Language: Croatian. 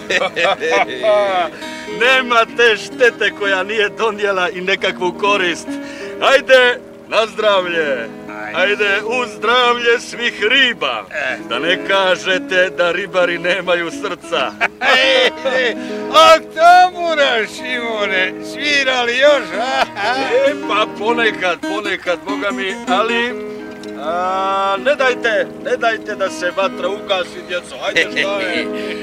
Nema te štete koja nije donijela i nekakvu korist. Ajde, na zdravlje. Ajde, uz zdravlje svih riba. Da ne kažete da ribari nemaju srca. A tambura, Šimone, svirali još? Pa ponekad, Boga mi, ali... ne dajte da se vatra ugasi, djeco, ajde šta je?